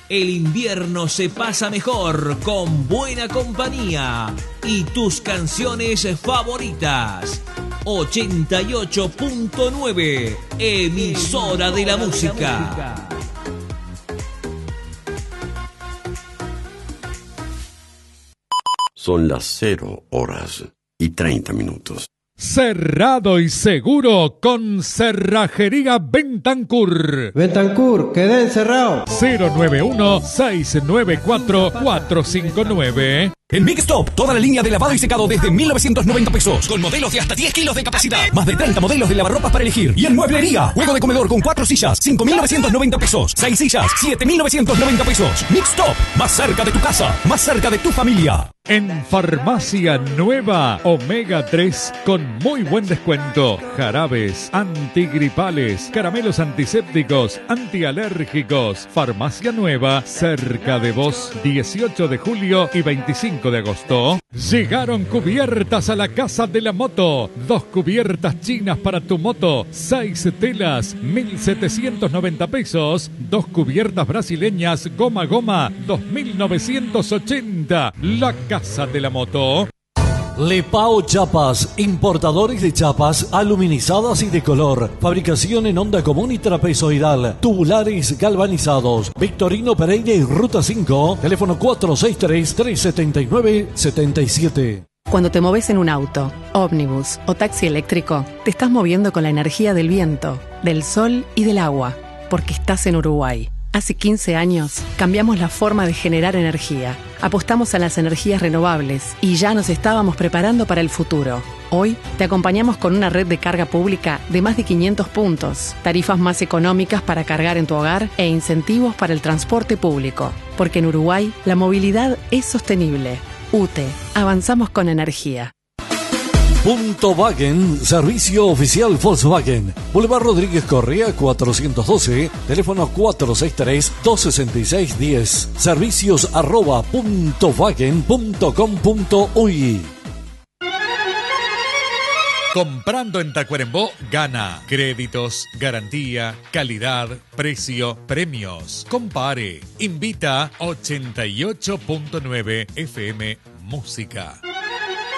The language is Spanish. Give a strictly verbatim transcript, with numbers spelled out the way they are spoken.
El invierno se pasa mejor con buena compañía y tus canciones favoritas. ochenta y ocho punto nueve, emisora de la música. Son las cero horas y treinta minutos. Cerrado y seguro con Cerrajería Bentancur. Bentancur, quedé encerrado. cero nueve uno, seis nueve cuatro, cuatro cinco nueve. En Big Stop, toda la línea de lavado y secado desde mil novecientos noventa pesos, con modelos de hasta diez kilos de capacidad. Más de treinta modelos de lavarropas para elegir. Y en mueblería, juego de comedor con cuatro sillas, cinco mil novecientos noventa pesos. seis sillas, siete mil novecientos noventa pesos. Big Stop, más cerca de tu casa, más cerca de tu familia. En Farmacia Nueva, Omega tres con muy buen descuento. Jarabes, antigripales, caramelos antisépticos, antialérgicos. Farmacia Nueva, cerca de vos. dieciocho de julio y veinticinco de agosto. Llegaron cubiertas a la Casa de la Moto. Dos cubiertas chinas para tu moto. Seis telas, mil setecientos noventa pesos. Dos cubiertas brasileñas, goma goma, dos mil novecientos ochenta. La Casa de la Moto. Lepao Chapas, importadores de chapas aluminizadas y de color, fabricación en onda común y trapezoidal, tubulares galvanizados. Victorino Pereira y Ruta cinco, teléfono cuatro seis tres, tres siete nueve, siete siete. Cuando te moves en un auto, ómnibus o taxi eléctrico, te estás moviendo con la energía del viento, del sol y del agua, porque estás en Uruguay. Hace quince años cambiamos la forma de generar energía, apostamos a las energías renovables y ya nos estábamos preparando para el futuro. Hoy te acompañamos con una red de carga pública de más de quinientos puntos, tarifas más económicas para cargar en tu hogar e incentivos para el transporte público. Porque en Uruguay la movilidad es sostenible. U T E, avanzamos con energía. Punto Wagen, servicio oficial Volkswagen. Boulevard Rodríguez Correa cuatrocientos doce, teléfono cuatro seis tres, dos seis seis, uno cero. Servicios arroba punto wagen punto com punto uy. Comprando en Tacuarembó, gana. Créditos, garantía, calidad, precio, premios. Compare. Invita ochenta y ocho punto nueve F M Música.